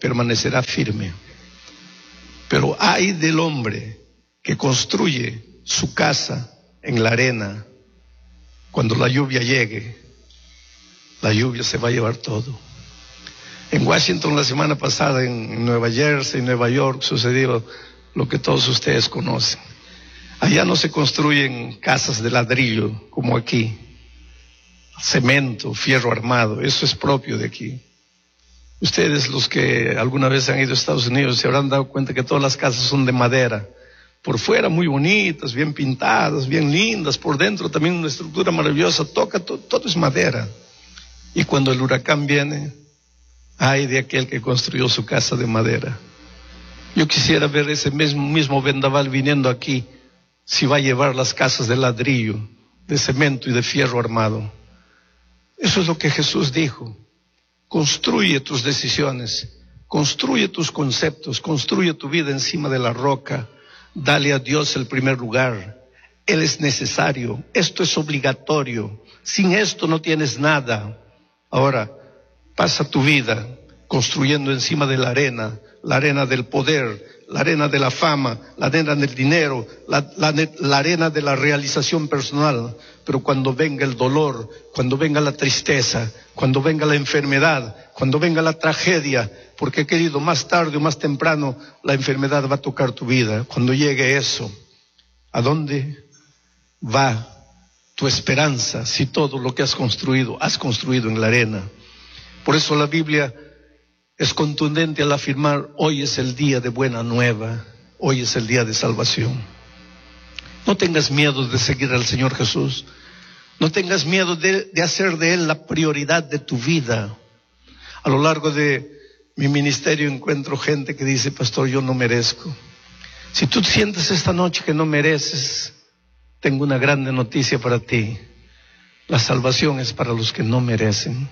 permanecerá firme. Pero ay del hombre que construye su casa en la arena. Cuando la lluvia llegue, la lluvia se va a llevar todo. En Washington la semana pasada, en Nueva Jersey, Nueva York, sucedió lo que todos ustedes conocen. Allá no se construyen casas de ladrillo como aquí. Cemento, fierro armado, eso es propio de aquí. Ustedes, los que alguna vez han ido a Estados Unidos, se habrán dado cuenta que todas las casas son de madera. Por fuera muy bonitas, bien pintadas, bien lindas. Por dentro también una estructura maravillosa. Todo es madera. Y cuando el huracán viene, ay de aquel que construyó su casa de madera. Yo quisiera ver ese mismo vendaval viniendo aquí, si va a llevar las casas de ladrillo, de cemento y de fierro armado. Eso es lo que Jesús dijo. Construye tus decisiones, construye tus conceptos, construye tu vida encima de la roca. Dale a Dios el primer lugar. Él es necesario, esto es obligatorio. Sin esto no tienes nada. Ahora, pasa tu vida construyendo encima de la arena del poder, la arena de la fama, la arena del dinero, la arena de la realización personal. Pero cuando venga el dolor, cuando venga la tristeza, cuando venga la enfermedad, cuando venga la tragedia, porque querido, más tarde o más temprano la enfermedad va a tocar tu vida. Cuando llegue eso, ¿a dónde va tu esperanza si todo lo que has construido en la arena? Por eso la Biblia es contundente al afirmar: hoy es el día de buena nueva, hoy es el día de salvación. No tengas miedo de seguir al Señor Jesús. No tengas miedo de hacer de Él la prioridad de tu vida. A lo largo de mi ministerio encuentro gente que dice: pastor, yo no merezco. Si tú sientes esta noche que no mereces, tengo una grande noticia para ti. La salvación es para los que no merecen.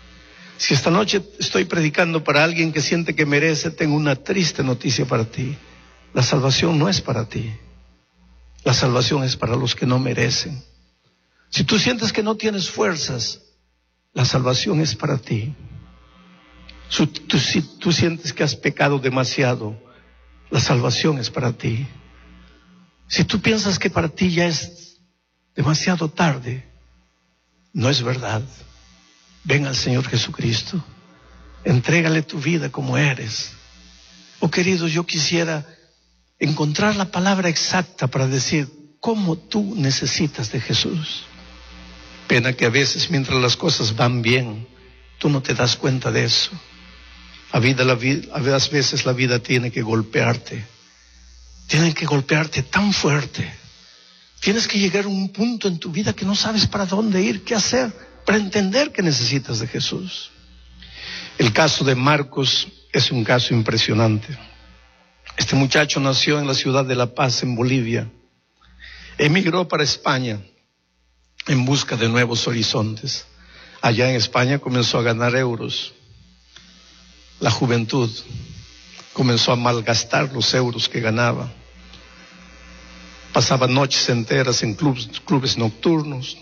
Si esta noche estoy predicando para alguien que siente que merece, tengo una triste noticia para ti. La salvación no es para ti. La salvación es para los que no merecen. Si tú sientes que no tienes fuerzas, la salvación es para ti. Si tú sientes que has pecado demasiado, la salvación es para ti. Si tú piensas que para ti ya es demasiado tarde, no es verdad. Ven al Señor Jesucristo, entrégale tu vida como eres. Oh queridos, yo quisiera encontrar la palabra exacta para decir cómo tú necesitas de Jesús. Pena que a veces, mientras las cosas van bien, tú no te das cuenta de eso. A veces la vida tiene que golpearte. Tiene que golpearte tan fuerte. Tienes que llegar a un punto en tu vida que no sabes para dónde ir, qué hacer, para entender que necesitas de Jesús. El caso de Marcos es un caso impresionante. Este muchacho nació en la ciudad de La Paz, en Bolivia. Emigró para España en busca de nuevos horizontes. Allá en España comenzó a ganar euros. La juventud comenzó a malgastar los euros que ganaba. Pasaba noches enteras en clubes nocturnos,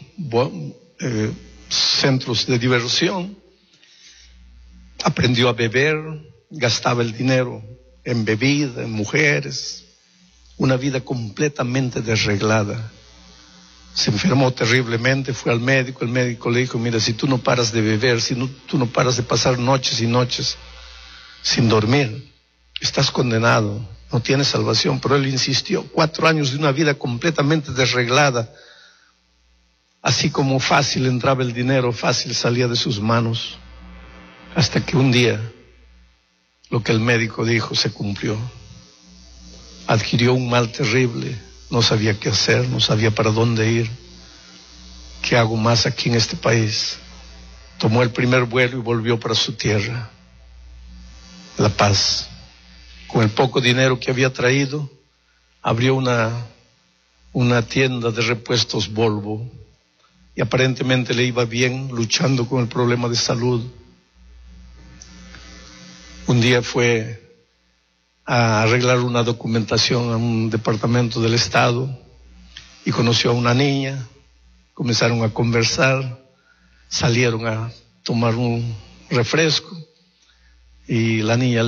centros de diversión. Aprendió a beber, gastaba el dinero en bebida, en mujeres, una vida completamente desreglada. Se enfermó terriblemente, fue al médico, el médico le dijo: mira, si tú no paras de beber, tú no paras de pasar noches y noches sin dormir, estás condenado, no tienes salvación. Pero él insistió. 4 años de una vida completamente desreglada. Así como fácil entraba el dinero, fácil salía de sus manos, hasta que un día lo que el médico dijo se cumplió. Adquirió un mal terrible, no sabía qué hacer, no sabía para dónde ir. ¿Qué hago más aquí en este país? Tomó el primer vuelo y volvió para su tierra, La Paz. Con el poco dinero que había traído, abrió una tienda de repuestos Volvo, y aparentemente le iba bien, luchando con el problema de salud. Un día fue a arreglar una documentación a un departamento del Estado y conoció a una niña. Comenzaron a conversar, salieron a tomar un refresco y la niña